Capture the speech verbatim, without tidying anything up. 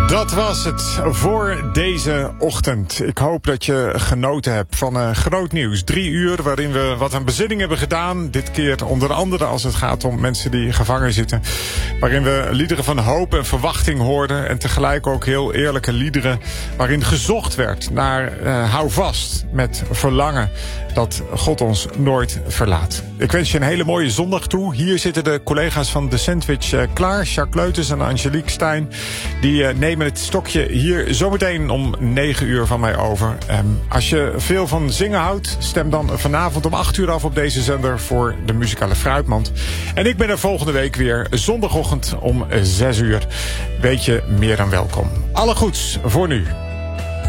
Dat was het voor deze ochtend. Ik hoop dat je genoten hebt van uh, groot nieuws. Drie uur waarin we wat aan bezinning hebben gedaan. Dit keer onder andere als het gaat om mensen die gevangen zitten. Waarin we liederen van hoop en verwachting hoorden. En tegelijk ook heel eerlijke liederen waarin gezocht werd naar uh, hou vast met verlangen dat God ons nooit verlaat. Ik wens je een hele mooie zondag toe. Hier zitten de collega's van The Sandwich uh, klaar. Jacques Leuters en Angelique Stijn. Die uh, nemen het stokje hier zometeen om negen uur van mij over. Um, als je veel van zingen houdt, stem dan vanavond om acht uur af op deze zender voor de muzikale Fruitmand. En ik ben er volgende week weer zondagochtend om zes uur. Weet je meer dan welkom. Alle goeds voor nu.